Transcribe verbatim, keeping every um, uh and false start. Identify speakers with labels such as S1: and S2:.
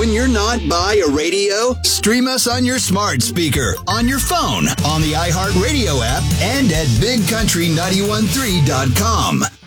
S1: when you're not by a radio? Stream us on your smart speaker, on your phone, on the iHeartRadio app, and at big country nine one three dot com.